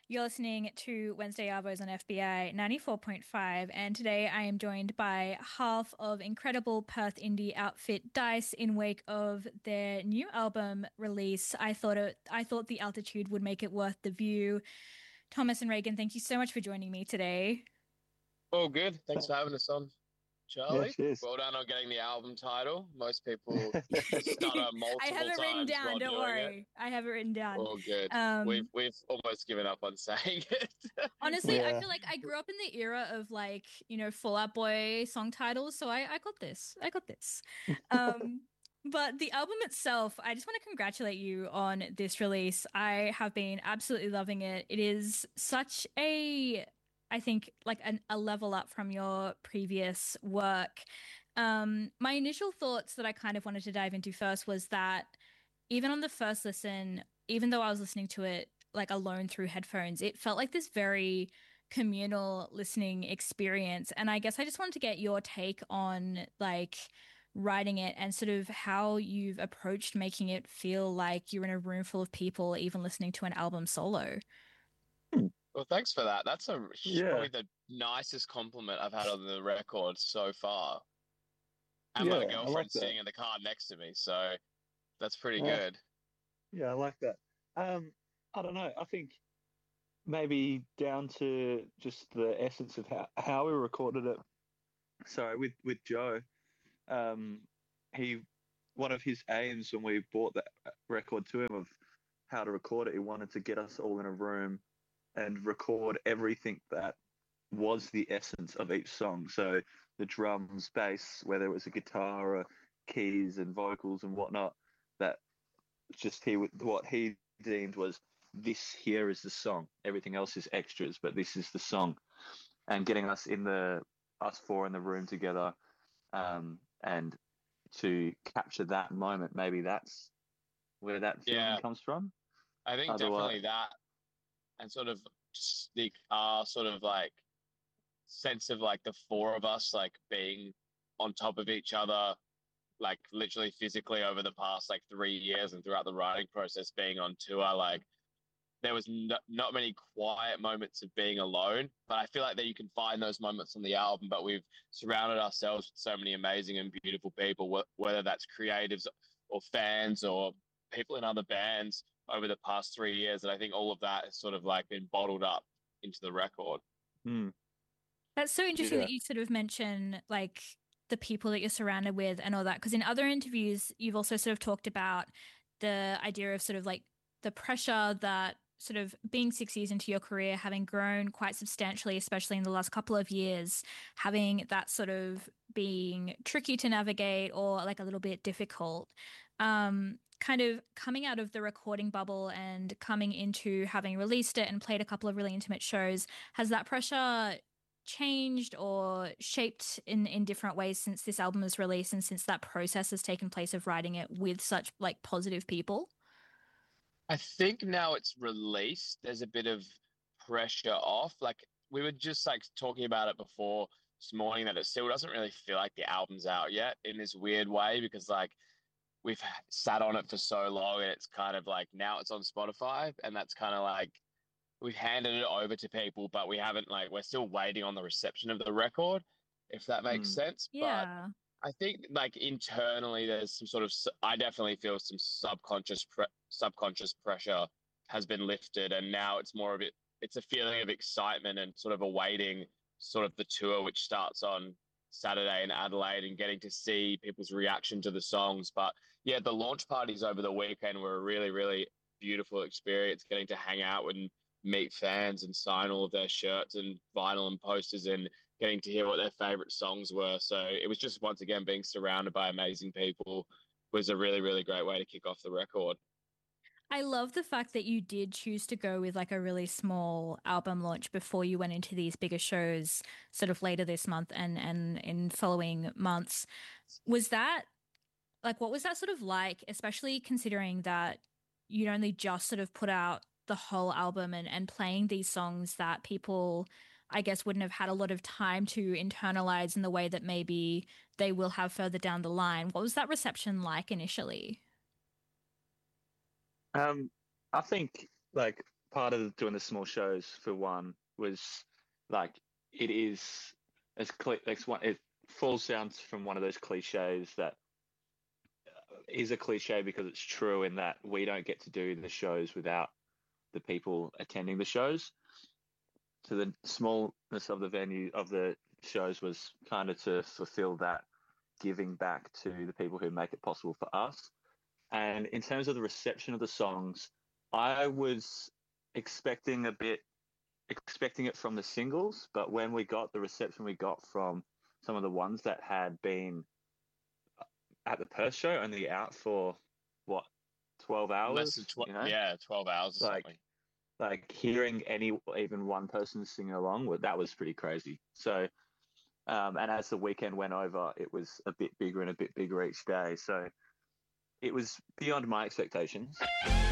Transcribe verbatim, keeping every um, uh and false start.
You're listening to Wednesday Arvos on F B I ninety-four point five, and today I am joined by half of incredible Perth indie outfit Dice in wake of their new album release. I thought it, I thought the altitude would make it worth the view. Thomas and Reagan, thank you so much for joining me today. All good. Thanks for having us on, Yeah, Charlie. cheers. Well done on getting the album title. Most people stutter I have multiple it written times down, while don't doing it. worry. I have it written down. All good. We've Um, we've almost given up on saying it. Honestly, I Yeah, feel like I grew up in the era of like, you know, Fall Out Boy song titles, so I, I got this. I got this. Um, but the album itself, I just want to congratulate you on this release. I have been absolutely loving it. It is such a, I think, like an, a level up from your previous work. Um, my initial thoughts that I kind of wanted to dive into first was that even on the first listen, even though I was listening to it like alone through headphones, it felt like this very communal listening experience. And I guess I just wanted to get your take on like writing it and sort of how you've approached making it feel like you're in a room full of people, even listening to an album solo. Well, thanks for that. That's a yeah, probably the nicest compliment I've had on the record so far. And my yeah. I like girlfriend's that. sitting in the car next to me, so that's pretty Uh, good. yeah, I like that. Um, I don't know. I think maybe down to just the essence of how how we recorded it. Sorry, with with Joe. Um, he one of his aims when we bought that record to him of how to record it, he wanted to get us all in a room and record everything that was the essence of each song. So the drums, bass, whether it was a guitar or keys and vocals and whatnot, that just he what he deemed was this here is the song. Everything else is extras, but this is the song. And getting us in the us four in the room together, um, and to capture that moment, maybe that's where that feeling Yeah, comes from. I think Otherwise, definitely that and sort of just the uh sort of like sense of like the four of us like being on top of each other, like literally physically over the past like three years and throughout the writing process being on tour, like there was no, not many quiet moments of being alone, but I feel like that you can find those moments on the album. But we've surrounded ourselves with so many amazing and beautiful people, wh- whether that's creatives or fans or people in other bands over the past three years. And I think all of that has sort of like been bottled up into the record. mm, That's so interesting that yeah, you sort of mention like the people that you're surrounded with and all that. Because in other interviews, you've also sort of talked about the idea of sort of like the pressure that sort of being six years into your career, having grown quite substantially, especially in the last couple of years, having that sort of being tricky to navigate or like a little bit difficult. Um, kind of coming out of the recording bubble and coming into having released it and played a couple of really intimate shows, has that pressure changed or shaped in in different ways since this album was released and since that process has taken place of writing it with such like positive people? I think now it's released, there's a bit of pressure off. Like we were just like talking about it before this morning that it still doesn't really feel like the album's out yet in this weird way because like we've sat on it for so long and it's kind of like now it's on Spotify and that's kind of like we've handed it over to people, but we haven't like we're still waiting on the reception of the record, if that makes mm, sense. But Yeah. I think like internally, there's some sort of I definitely feel some subconscious pre subconscious pressure has been lifted, and now it's more of it. It's a feeling of excitement and sort of awaiting sort of the tour, which starts on Saturday in Adelaide, and getting to see people's reaction to the songs. But yeah, the launch parties over the weekend were a really, really beautiful experience. Getting to hang out and meet fans and sign all of their shirts and vinyl and posters and getting to hear what their favorite songs were. So it was just once again being surrounded by amazing people was a really, really great way to kick off the record. I love the fact that you did choose to go with like a really small album launch before you went into these bigger shows sort of later this month and and in following months. Was that like what was that sort of like, especially considering that you'd only just sort of put out the whole album and, and playing these songs that people, I guess, wouldn't have had a lot of time to internalize in the way that maybe they will have further down the line. What was that reception like initially? Um, I think like part of doing the small shows for one was like it is as cli- it's one it falls down from one of those cliches that is a cliche because it's true in that we don't get to do the shows without the people attending the shows. So the smallness of the venue of the shows was kind of to fulfill that giving back to the people who make it possible for us. And in terms of the reception of the songs, I was expecting a bit expecting it from the singles, but when we got the reception we got from some of the ones that had been at the Perth show, only out for what twelve hours, Less than tw- you know, yeah, twelve hours or like something. like hearing any even one person singing along, well, that was pretty crazy. So, um, and as the weekend went over, it was a bit bigger and a bit bigger each day. So it was beyond my expectations.